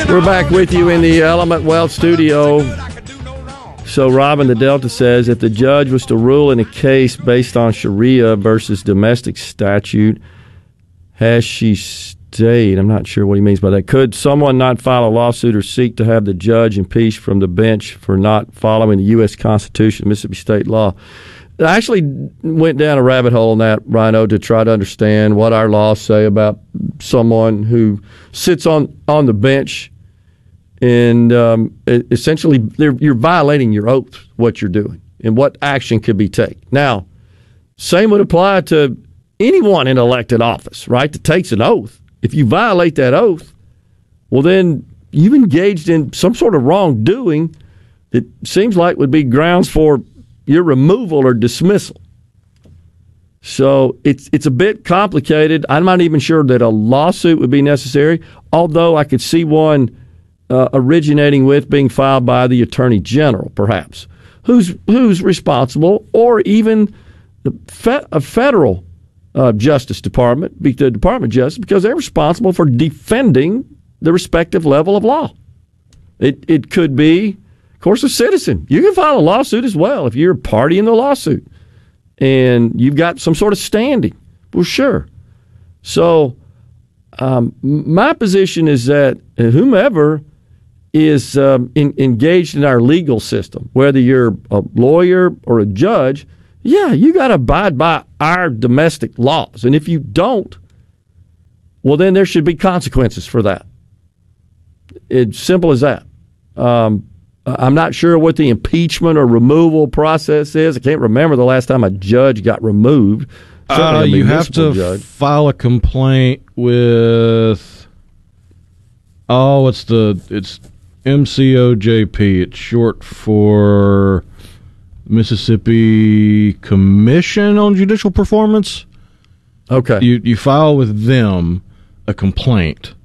We're back with you in the Element Wealth studio. So Robin, the Delta says, if the judge was to rule in a case based on Sharia versus domestic statute, has she stayed? I'm not sure what he means by that. Could someone not file a lawsuit or seek to have the judge impeached from the bench for not following the U.S. Constitution, Mississippi state law? I actually went down a rabbit hole on that, Rhino, to try to understand what our laws say about someone who sits on the bench, and essentially you're violating your oath, what you're doing, and what action could be taken. Now, same would apply to anyone in elected office, right, that takes an oath. If you violate that oath, well, then you've engaged in some sort of wrongdoing that seems like would be grounds for your removal or dismissal. So it's a bit complicated. I'm not even sure that a lawsuit would be necessary, although I could see one originating with being filed by the Attorney General, perhaps, who's responsible, or even a federal Justice Department, the Department of Justice, because they're responsible for defending the respective level of law. It could be, of course, a citizen. You can file a lawsuit as well if you're a party in the lawsuit and you've got some sort of standing. Well, sure. So my position is that whomever is engaged in our legal system, whether you're a lawyer or a judge, yeah, you got to abide by our domestic laws. And if you don't, well, then there should be consequences for that. It's simple as that. I'm not sure what the impeachment or removal process is. I can't remember the last time a judge got removed. You have to file a complaint with, it's MCOJP. It's short for Mississippi Commission on Judicial Performance. Okay. You file with them a complaint.